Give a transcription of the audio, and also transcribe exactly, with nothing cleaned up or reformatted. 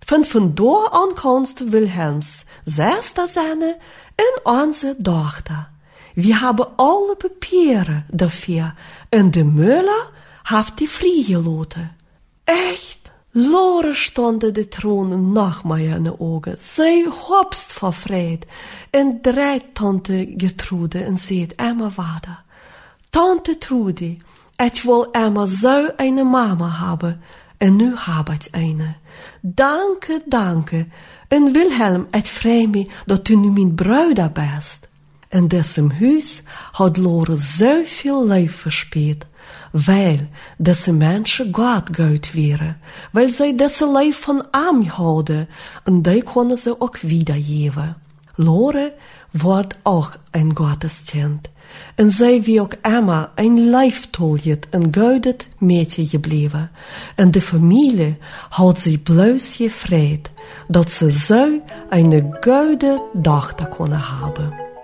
Von vandaar aankomst Wilhelms zesde Zähne en onze dochter. Wir haben alle Papiere dafür en de Müller heeft die vrijgelaten. Echt? Lore stonden de tronen nog maar in de ogen. Zij hopst voor vrede en draait tante Gertrude en zegt Emma vader. Tante Trudy, ik wil Emma zo een mama hebben en nu heb ik een. Danke, danke. En Wilhelm, het vreemd me dat u nu mijn bruid bent. In dessen huis had Lore zoveel leven verspeeld. Weil deze mensen Gott gut wären, weil zij deze lijf van hem houden, en die konden ze ook wiedergeven. Lore wordt ook een Gotteskind, en zij wie ook Emma een lijftoljet en goudet meisje gebleven, en de familie had zich bloos gevreed, dat ze zo een goude dochter konden hebben.